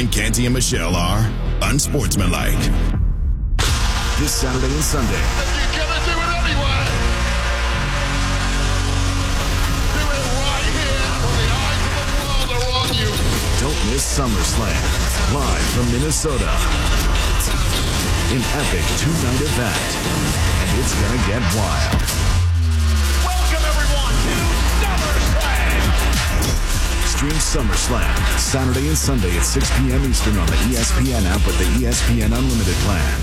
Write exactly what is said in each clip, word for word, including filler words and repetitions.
and Canty and Michelle are unsportsmanlike. This Saturday and Sunday. You're going to do it anyway. Do it right here when the eyes of the world are on you. Don't miss SummerSlam, live from Minnesota. An epic two-night event, and it's going to get wild. Welcome, everyone, to SummerSlam. Stream SummerSlam Saturday and Sunday at six p.m. Eastern on the E S P N app with the E S P N Unlimited plan.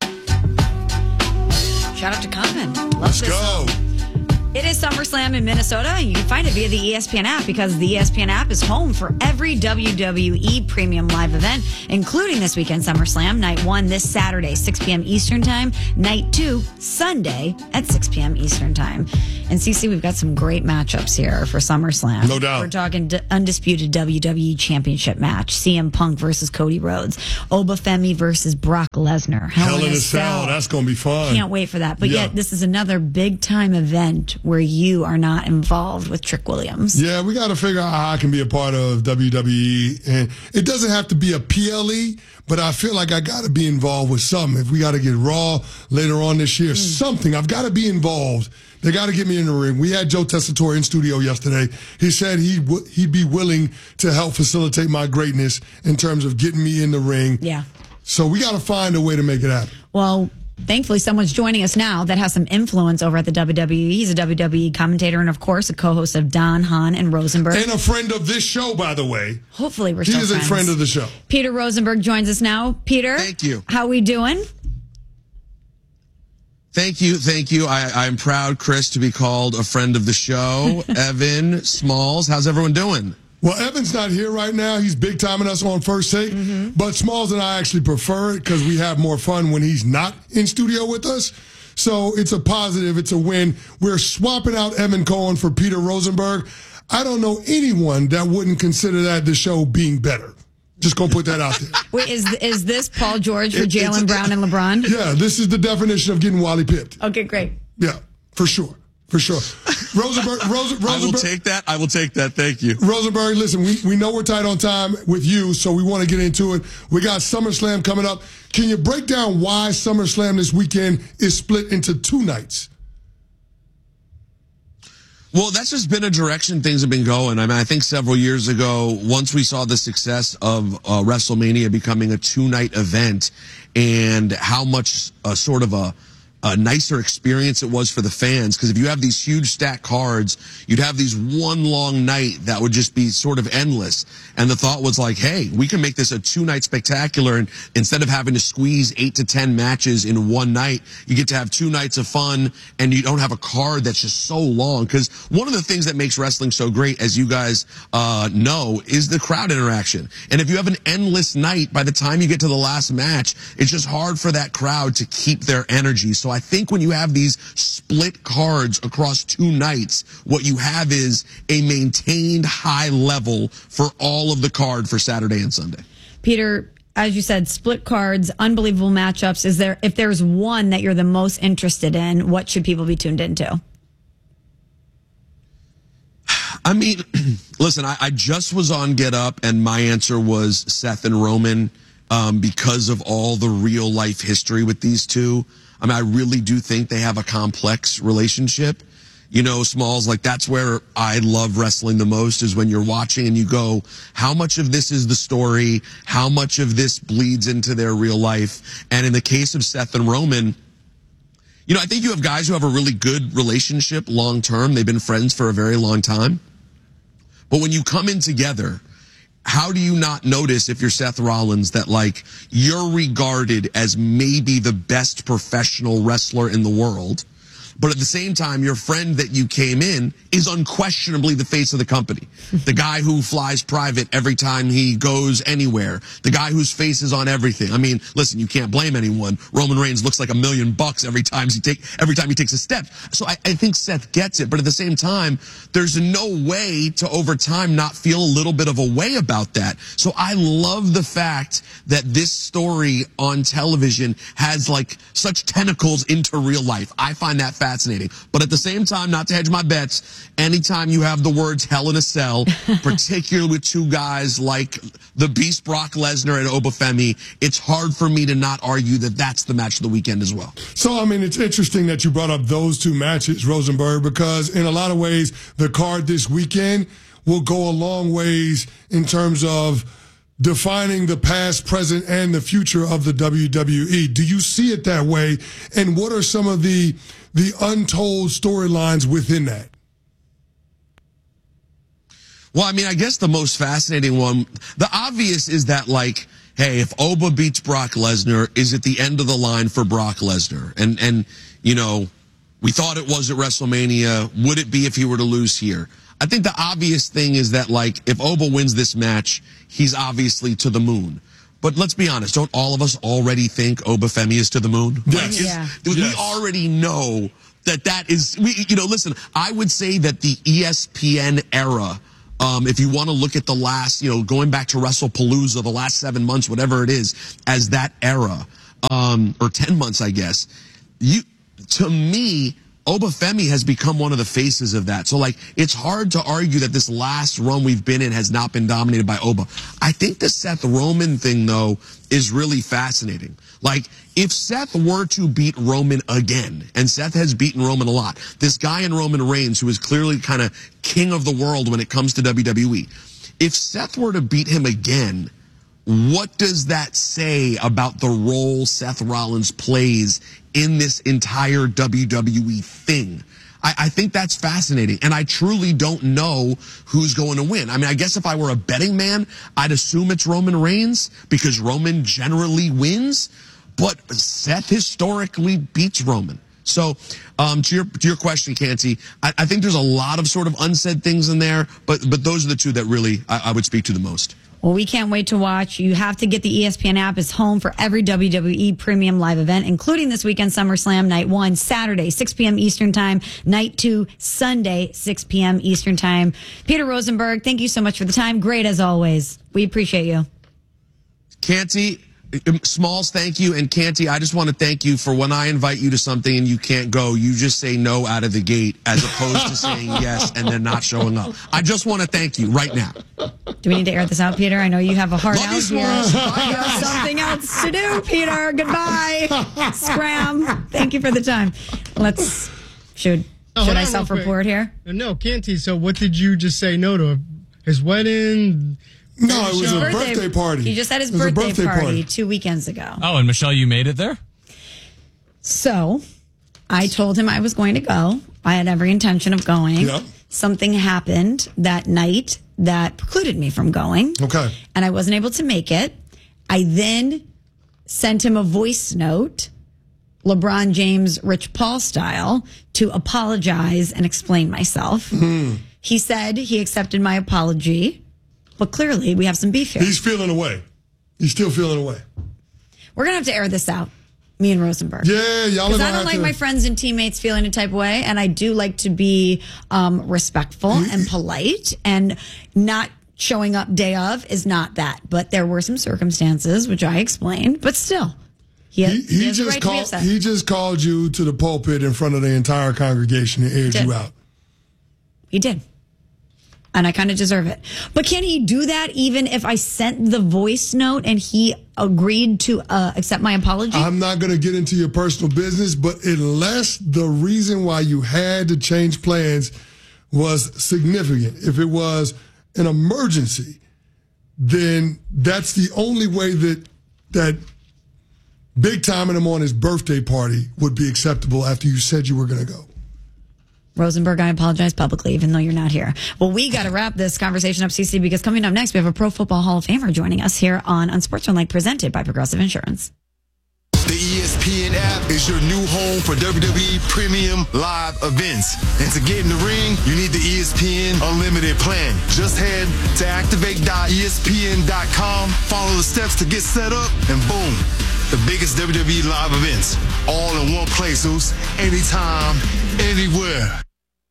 Shout out to Common. Love Let's this go. song. It is SummerSlam in Minnesota. You can find it via the E S P N app because the E S P N app is home for every W W E premium live event, including this weekend SummerSlam. Night one this Saturday, six p.m. Eastern Time. Night two, Sunday at six p.m. Eastern Time. And C C, we've got some great matchups here for SummerSlam. No doubt. We're talking d- undisputed W W E Championship match. C M Punk versus Cody Rhodes. Obafemi versus Brock Lesnar. Hell in a Cell. That's going to be fun. Can't wait for that. But Yeah. yet, this is another big time event where you are not involved with Trick Williams. Yeah, we got to figure out how I can be a part of W W E. And it doesn't have to be a P L E, but I feel like I got to be involved with something. If we got to get Raw later on this year, mm. something, I've got to be involved. They got to get me in the ring. We had Joe Tessitore in studio yesterday. He said he w- he'd be willing to help facilitate my greatness in terms of getting me in the ring. Yeah. So we got to find a way to make it happen. Well, thankfully, someone's joining us now that has some influence over at the W W E. He's a W W E commentator and, of course, a co-host of Don, Hahn, and Rosenberg. And a friend of this show, by the way. Hopefully, we're he still is friends. a friend of the show. Peter Rosenberg joins us now. Peter. Thank you. How we doing? Thank you, thank you. I, I'm proud, Chris, to be called a friend of the show. Evan Smalls, how's everyone doing? Well, Evan's not here right now. He's big timing us on First Take. Mm-hmm. But Smalls and I actually prefer it because we have more fun when he's not in studio with us. So it's a positive. It's a win. We're swapping out Evan Cohen for Peter Rosenberg. I don't know anyone that wouldn't consider that the show being better. Just gonna put that out there. Wait, is is this Paul George for Jaylen Brown and LeBron? Yeah, this is the definition of getting Wally pipped. Okay, great. Yeah, for sure. For sure. Rosenberg, Rosen, Rosenberg. I will take that. I will take that. Thank you. Rosenberg, listen, we, we know we're tight on time with you, so we want to get into it. We got SummerSlam coming up. Can you break down why SummerSlam this weekend is split into two nights? Well, that's just been a direction things have been going. I mean, I think several years ago, once we saw the success of uh, WrestleMania becoming a two-night event and how much uh, sort of a a nicer experience it was for the fans, because if you have these huge stacked cards, you'd have these one long night that would just be sort of endless. And the thought was like, hey, we can make this a two-night spectacular, and instead of having to squeeze eight to ten matches in one night, you get to have two nights of fun, and you don't have a card that's just so long. Because one of the things that makes wrestling so great, as you guys uh, know, is the crowd interaction. And if you have an endless night, by the time you get to the last match, it's just hard for that crowd to keep their energy. So I think when you have these split cards across two nights, what you have is a maintained high level for all of the card for Saturday and Sunday. Peter, as you said, split cards, unbelievable matchups. Is there, if there's one that you're the most interested in, what should people be tuned into? I mean, listen, I, I just was on Get Up, and my answer was Seth and Roman um, because of all the real life history with these two. I mean, I really do think they have a complex relationship. You know, Smalls, like that's where I love wrestling the most, is when you're watching and you go, how much of this is the story? How much of this bleeds into their real life? And in the case of Seth and Roman, you know, I think you have guys who have a really good relationship long term. They've been friends for a very long time. But when you come in together, how do you not notice, if you're Seth Rollins, that like you're regarded as maybe the best professional wrestler in the world, but at the same time, your friend that you came in is unquestionably the face of the company. The guy who flies private every time he goes anywhere. The guy whose face is on everything. I mean, listen, you can't blame anyone. Roman Reigns looks like a million bucks every time he take every time he takes a step. So I, I think Seth gets it, but at the same time, there's no way to over time not feel a little bit of a way about that. So I love the fact that this story on television has like such tentacles into real life. I find that fascinating. fascinating. But at the same time, not to hedge my bets, anytime you have the words hell in a cell, particularly with two guys like the Beast Brock Lesnar and Obafemi, it's hard for me to not argue that that's the match of the weekend as well. So, I mean, it's interesting that you brought up those two matches, Rosenberg, because in a lot of ways, the card this weekend will go a long ways in terms of defining the past, present, and the future of the W W E. Do you see it that way? And what are some of the the untold storylines within that? Well, I mean, I guess the most fascinating one, the obvious is that, like, hey, if Oba beats Brock Lesnar, is it the end of the line for Brock Lesnar? And, and you know, we thought it was at WrestleMania. Would it be if he were to lose here? I think the obvious thing is that, like, if Oba wins this match, he's obviously to the moon. But let's be honest, don't all of us already think Obafemi is to the moon? Yes. Like, is, Yeah. We Yes. already know that that is, we, you know, listen, I would say that the E S P N era, um, if you want to look at the last, you know, going back to WrestlePalooza, the last seven months, whatever it is, as that era, um, or ten months, I guess, you, to me, Obafemi has become one of the faces of that. So, like, it's hard to argue that this last run we've been in has not been dominated by Oba. I think the Seth Roman thing, though, is really fascinating. Like, if Seth were to beat Roman again, and Seth has beaten Roman a lot, this guy in Roman Reigns, who is clearly kind of king of the world when it comes to W W E, if Seth were to beat him again, what does that say about the role Seth Rollins plays in this entire W W E thing? I, I think that's fascinating, and I truly don't know who's going to win. I mean, I guess if I were a betting man, I'd assume it's Roman Reigns because Roman generally wins, but Seth historically beats Roman. So, um, to your to your question, Canty, I, I think there's a lot of sort of unsaid things in there, but but those are the two that really I, I would speak to the most. Well, we can't wait to watch. You have to get the E S P N app. It's home for every W W E premium live event, including this weekend SummerSlam night one, Saturday, six p.m. Eastern time, night two, Sunday, six p.m. Eastern time. Peter Rosenberg, thank you so much for the time. Great as always. We appreciate you. Canty, Smalls, thank you. And Canty, I just want to thank you for when I invite you to something and you can't go, you just say no out of the gate as opposed to saying yes and then not showing up. I just want to thank you right now. Do we need to air this out, Peter? I know you have a heart Love out you, here. Smalls. You have something else to do, Peter. Goodbye. Scram. Thank you for the time. Let's, should, Oh, should hold I on real self-report quick. here? No, Canty. So what did you just say no to? His wedding? No, it was a Birthday- birthday party. He just had his It was a birthday, birthday party, party. two weekends ago. Oh, and Michelle, you made it there? So I told him I was going to go. I had every intention of going. Yep. Something happened that night that precluded me from going. Okay. And I wasn't able to make it. I then sent him a voice note, LeBron James, Rich Paul style, to apologize and explain myself. Mm. He said he accepted my apology, but clearly we have some beef here. He's feeling away. He's still feeling away. We're going to have to air this out, me and Rosenberg. Yeah, y'all are Because gonna I don't have like to- my friends and teammates feeling a type of way, and I do like to be um, respectful and polite, and not showing up day of is not that. But there were some circumstances, which I explained, but still. He, He, he he has the just right to be called. upset. He just called you to the pulpit in front of the entire congregation and aired Did. you out. He did. And I kind of deserve it. But can he do that even if I sent the voice note and he agreed to uh, accept my apology? I'm not going to get into your personal business, but unless the reason why you had to change plans was significant, if it was an emergency, then that's the only way that that big timing him on his birthday party would be acceptable after you said you were going to go. Rosenberg, I apologize publicly, even though you're not here. Well, we got to wrap this conversation up, C C, because coming up next, we have a Pro Football Hall of Famer joining us here on Unsportsmanlike, presented by Progressive Insurance. The E S P N app is your new home for W W E premium live events. And to get in the ring, you need the E S P N Unlimited plan. Just head to activate dot E S P N dot com, follow the steps to get set up, and boom, the biggest W W E live events. All in one place, Zeus. Anytime, anywhere.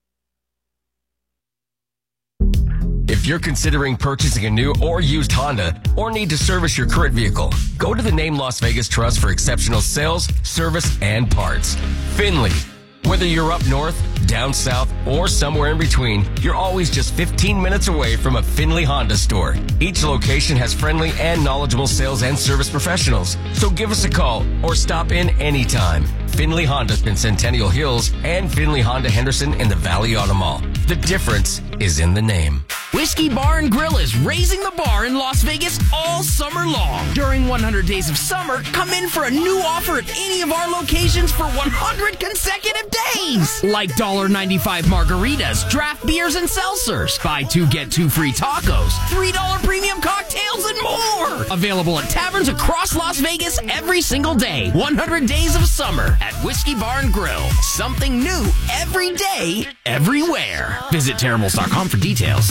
If you're considering purchasing a new or used Honda or need to service your current vehicle, go to the name Las Vegas Trust for exceptional sales, service, and parts. Finley, Whether you're up north, down south, or somewhere in between, you're always just fifteen minutes away from a Findlay Honda store. Each location has friendly and knowledgeable sales and service professionals. So give us a call or stop in anytime. Findlay Honda in Centennial Hills and Findlay Honda Henderson in the Valley Auto Mall. The difference is in the name. Whiskey Bar and Grill is raising the bar in Las Vegas all summer long. During one hundred Days of Summer, come in for a new offer at any of our locations for one hundred consecutive days. Like one dollar ninety-five margaritas, draft beers, and seltzers. Buy two, get two free tacos, three dollar premium cocktails, and more. Available at taverns across Las Vegas every single day. one hundred Days of Summer at Whiskey Bar and Grill. Something new every day, everywhere. Visit terribles dot com for details.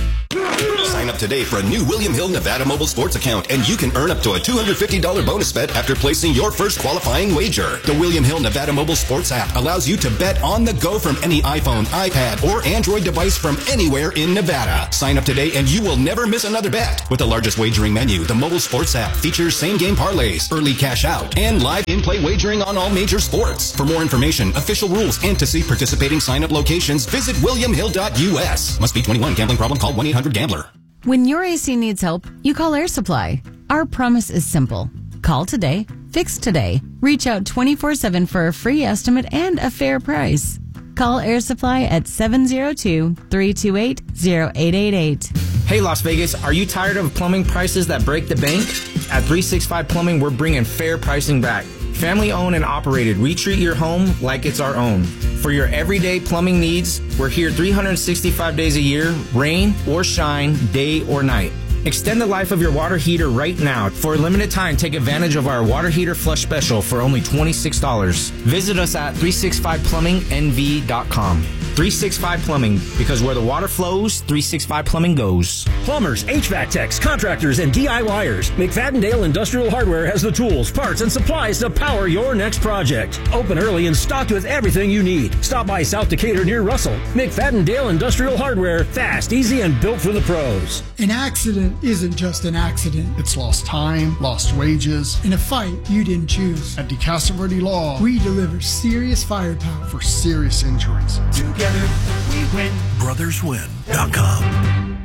Sign up today for a new William Hill Nevada mobile sports account, and you can earn up to a two hundred fifty dollars bonus bet after placing your first qualifying wager. The William Hill Nevada mobile sports app allows you to bet on the go from any iPhone, iPad, or Android device from anywhere in Nevada. Sign up today and you will never miss another bet. With the largest wagering menu, the mobile sports app features same-game parlays, early cash out, and live in-play wagering on all major sports. For more information, official rules, and to see participating sign-up locations, visit william hill dot u s. Must be twenty-one. Gambling problem? Call one eight hundred gambler. When your A C needs help, you call Air Supply. Our promise is simple. Call today, fix today. Reach out twenty-four seven for a free estimate and a fair price. Call Air Supply at seven zero two, three two eight, zero eight eight eight. Hey Las Vegas, are you tired of plumbing prices that break the bank? At three sixty-five Plumbing, we're bringing fair pricing back. Family owned and operated, we treat your home like it's our own. For your everyday plumbing needs, we're here three hundred sixty-five days a year, rain or shine, day or night. Extend the life of your water heater right now. For a limited time, take advantage of our water heater flush special for only twenty-six dollars. Visit us at three sixty-five plumbing n v dot com. three sixty-five Plumbing, because where the water flows, three sixty-five Plumbing goes. Plumbers, H V A C techs, contractors, and DIYers. McFadden-Dale Industrial Hardware has the tools, parts, and supplies to power your next project. Open early and stocked with everything you need. Stop by South Decatur near Russell. McFadden-Dale Industrial Hardware, fast, easy, and built for the pros. An accident isn't just an accident. It's lost time, lost wages. In a fight you didn't choose. At DeCastroverde Law, we deliver serious firepower for serious injuries. Together we win. brothers win dot com.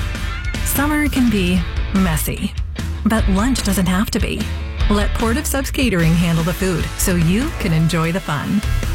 Summer can be messy, but lunch doesn't have to be. Let Port of Subs Catering handle the food so you can enjoy the fun.